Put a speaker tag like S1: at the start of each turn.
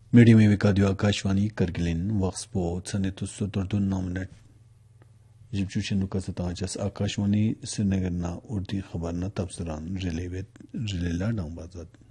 S1: media में विकादियो Akashvani करगिलिन वक्सपोर्ट सनेतुसो तर्दुन minute जिब्चुशन नुकसतांचस Akashvani Srinagar ना उर्दी खबर ना तबसरान रिलेला डांबाजत